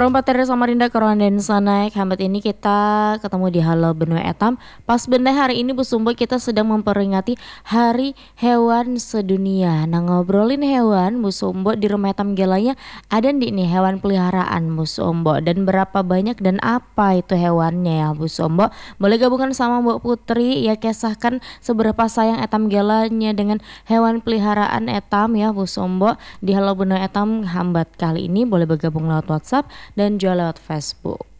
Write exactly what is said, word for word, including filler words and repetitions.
Perompat dari Samarinda ke Rondensa naik hambat ini kita ketemu di Halo Benua Etam. Pas bener hari ini Bu Sumbo kita sedang memperingati Hari Hewan Sedunia. Nah ngobrolin hewan Bu Sumbo di Rumah Etam Gelanya ada nih nih hewan peliharaan Bu Sumbo, dan berapa banyak dan apa itu hewannya ya Bu Sumbo. Boleh gabungan sama Mbak Putri ya, kisahkan seberapa sayang Etam Gelanya dengan hewan peliharaan Etam ya Bu Sumbo di Halo Benua Etam hambat kali ini. Boleh bergabung lewat WhatsApp dan juga lewat Facebook.